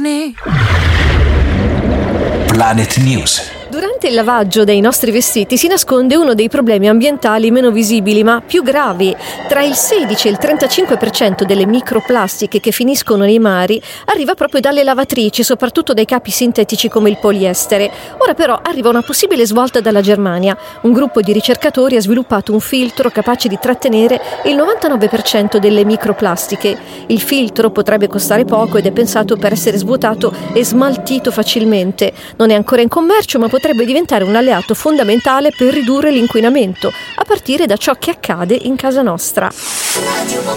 giorni. Planet News. Durante il lavaggio dei nostri vestiti si nasconde uno dei problemi ambientali meno visibili ma più gravi. Tra il 16 e il 35% delle microplastiche che finiscono nei mari arriva proprio dalle lavatrici, soprattutto dai capi sintetici come il poliestere. Ora però arriva una possibile svolta dalla Germania. Un gruppo di ricercatori ha sviluppato un filtro capace di trattenere il 99% delle microplastiche. Il filtro potrebbe costare poco ed è pensato per essere svuotato e smaltito facilmente. Non è ancora in commercio, ma potrebbe diventare un alleato fondamentale per ridurre l'inquinamento, a partire da ciò che accade in casa nostra.